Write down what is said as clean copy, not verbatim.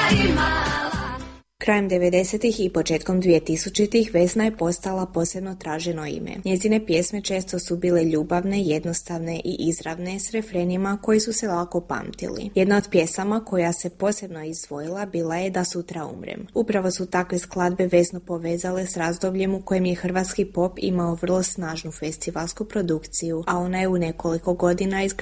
Krajem 90-ih i početkom 2000-ih Vesna je postala posebno traženo ime. Njezine pjesme često su bile ljubavne, jednostavne i izravne s refrenima koji su se lako pamtili. Jedna od pjesama koja se posebno izdvojila bila je Da sutra umrem. Upravo su takve skladbe Vesnu povezale s razdobljem u kojem je hrvatski pop imao vrlo snažnu festivalsku produkciju, a ona je u nekoliko godina izgradila